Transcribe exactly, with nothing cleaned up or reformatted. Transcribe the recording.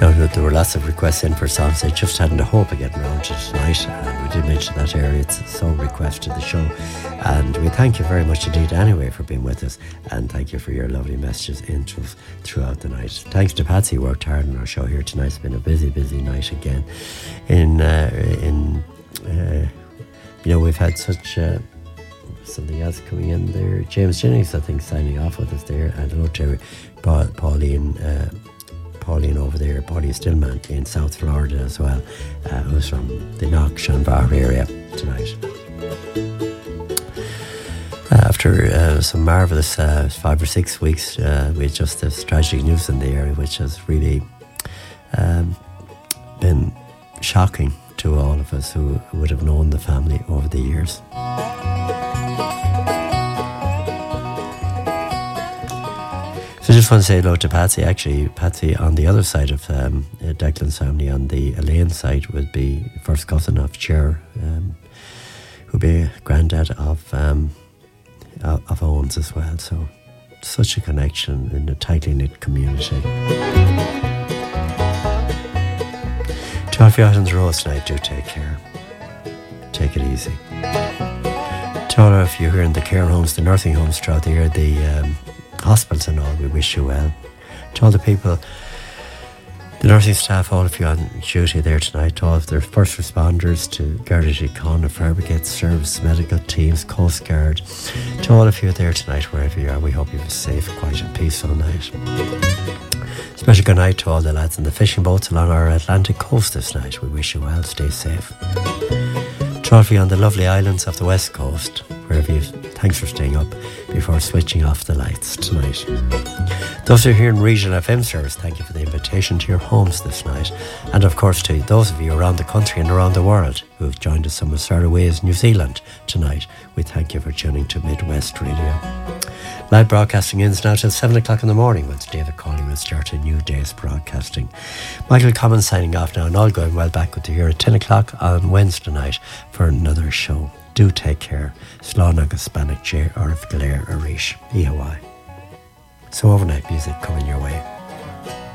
Now, there were lots of requests in for songs. I just hadn't a hope of getting around to tonight. And we did mention that area. It's so requested the show. And we thank you very much indeed anyway for being with us. And thank you for your lovely messages in to us throughout the night. Thanks to Patsy, who worked hard on our show here tonight. It's been a busy, busy night again. In, uh, in uh, you know, we've had such... Uh, something else coming in there. James Jennings, I think, signing off with us there. And hello to pa- Pauline... Uh, Pauline over there, Pauline Stillman in South Florida as well, uh, who's from the Knock Shanbar area tonight. Uh, after uh, some marvellous uh, five or six weeks uh, with just this tragic news in the area, which has really um, been shocking to all of us who would have known the family over the years. So I just want to say hello to Patsy. Actually, Patsy on the other side of um, Declan's family, on the Elaine side, would be first cousin of Cher, um, who'd be granddad of um, of Owens as well. So such a connection in a tightly knit community. To all of you out on the road tonight, do take care. Take it easy. To all of you here in the care homes, the nursing homes throughout the year, the um, hospitals and all, we wish you well. To all the people, the nursing staff, all of you on duty there tonight, to all of the first responders, to Garda Síochána, Fire Brigade Service, medical teams, Coast Guard, to all of you there tonight, wherever you are, we hope you have a safe, quiet and peaceful night. Special good night to all the lads in the fishing boats along our Atlantic coast this night. We wish you well, stay safe. To all of you on the lovely islands of the west coast, wherever you, thanks for staying up before switching off the lights tonight. Those who are here in Regional F M service, thank you for the invitation to your homes this night. And of course to those of you around the country and around the world who have joined us from as far away as New Zealand tonight, we thank you for tuning to Midwest Radio. Live broadcasting ends now till seven o'clock in the morning, when David Cawley will start a new day's broadcasting. Michael Commons signing off now, and all going well back with you here at ten o'clock on Wednesday night for another show. Do take care. Slán agus Spanic J or if Galer Arish. E Hawaii. So overnight music coming your way.